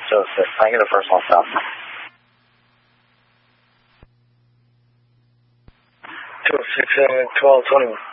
206. I get the first one south. 206, 1221.